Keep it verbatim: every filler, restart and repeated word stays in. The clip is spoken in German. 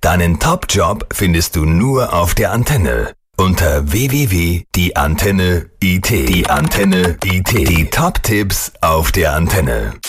Deinen Top-Job findest du nur auf der Antenne. Unter w w w punkt die Antenne punkt i t. Die Antenne punkt i t. Die Top-Tipps auf der Antenne.